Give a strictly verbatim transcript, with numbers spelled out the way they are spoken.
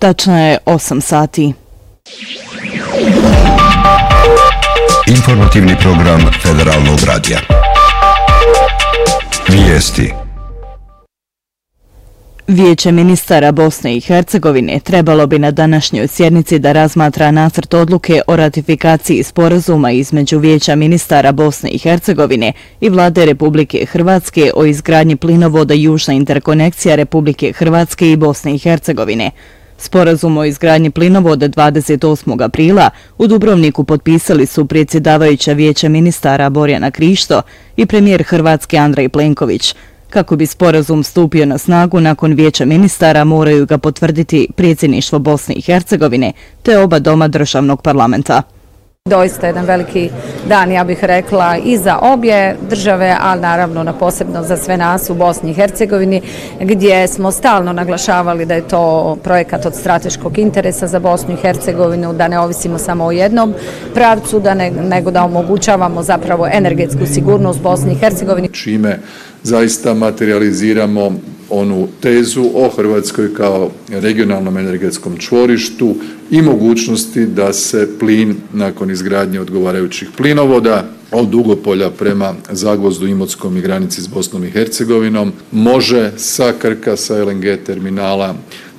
Tačno je osam sati. Informativni program Federalnog radija. Vijesti. Vijeće ministara Bosne i Hercegovine trebalo bi na današnjoj sjednici da razmatra nacrt odluke o ratifikaciji sporazuma između Vijeća ministara Bosne i Hercegovine i Vlade Republike Hrvatske o izgradnji plinovoda Južna interkonekcija Republike Hrvatske i Bosne i Hercegovine. Sporazum o izgradnji plinovoda dvadeset osmog aprila u Dubrovniku potpisali su predsjedavajuća Vijeća ministara Borjana Krišto i premijer Hrvatske Andrej Plenković. Kako bi sporazum stupio na snagu nakon Vijeća ministara, moraju ga potvrditi predsjedništvo Bosne i Hercegovine te oba doma državnog parlamenta. Doista jedan veliki dan, ja bih rekla, i za obje države, ali naravno na posebno za sve nas u Bosni i Hercegovini, gdje smo stalno naglašavali da je to projekat od strateškog interesa za Bosnu i Hercegovinu, da ne ovisimo samo o jednom pravcu, da ne, nego da omogućavamo zapravo energetsku sigurnost Bosni i Hercegovini. Čime zaista materializiramo onu tezu o Hrvatskoj kao regionalnom energetskom čvorištu i mogućnosti da se plin nakon izgradnje odgovarajućih plinovoda od Dugopolja prema Zagvozdu, Imotskom i granici s Bosnom i Hercegovinom može sa Krka, sa L N G terminala